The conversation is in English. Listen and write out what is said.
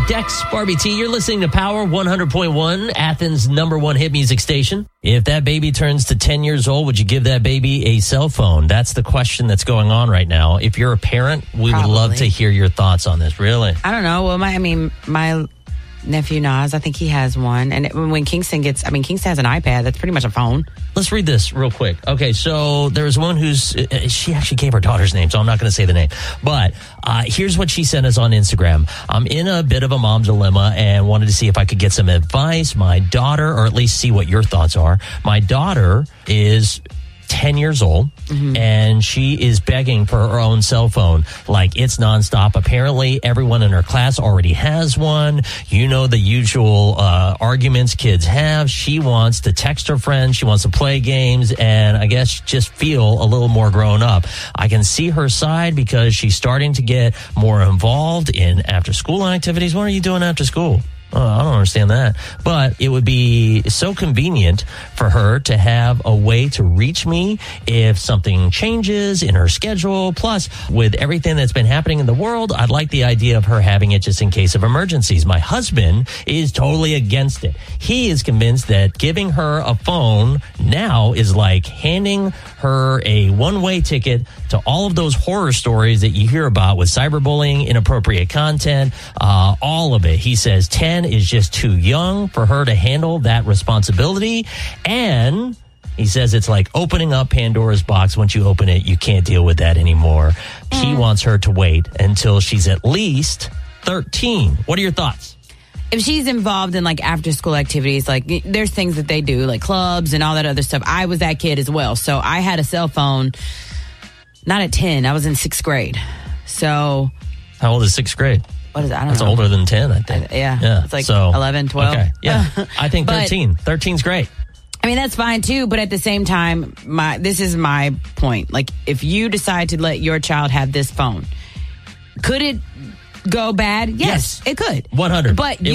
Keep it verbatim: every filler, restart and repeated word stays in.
Dex, Barbie T. You're listening to Power one hundred point one, Athens' number one hit music station. If that baby turns to ten years old, would you give that baby a cell phone? That's the question that's going on right now. If you're a parent, we Probably. would love to hear your thoughts on this. Really? I don't know. Well, my, I mean, my nephew Nas, I think he has one. And it, when Kingston gets, I mean, Kingston has an iPad. That's pretty much a phone. Let's read this real quick. Okay, so there's one who's, uh, she actually gave her daughter's name, so I'm not going to say the name. But uh, here's what she sent us on Instagram. I'm in a bit of a mom dilemma and wanted to see if I could get some advice. My daughter, or at least see what your thoughts are. My daughter is ten years old, mm-hmm. and she is begging for her own cell phone. Like, it's nonstop. Apparently, everyone in her class already has one. You know the usual uh, arguments kids have. She wants to text her friends. She wants to play games, and I guess just feel a little more grown up. I can see her side because she's starting to get more involved in after-school activities. What are you doing after school? Oh, I don't understand that. But it would be so convenient for her to have a way to reach me if something changes in her schedule. Plus, with everything that's been happening in the world, I'd like the idea of her having it just in case of emergencies. My husband is totally against it. He is convinced that giving her a phone now is like handing her a one-way ticket to all of those horror stories that you hear about with cyberbullying, inappropriate content, uh, all of it. He says ten is just too young for her to handle that responsibility. And he says it's like opening up Pandora's box. Once you open it, you can't deal with that anymore. Mm. He wants her to wait until she's at least thirteen. What are your thoughts? If she's involved in like after school activities, like there's things that they do, like clubs and all that other stuff. I was that kid as well. So I had a cell phone, not at ten. I was in sixth grade. So. How old is sixth grade? What is it? I don't That's know. older than ten, I think. I, yeah. Yeah. It's like so, eleven, twelve. Okay. Yeah. I think But- thirteen. thirteen's great. I mean, that's fine too, but at the same time, my this is my point. Like, if you decide to let your child have this phone, could it go bad? Yes, Yes. it could. one hundred. But It you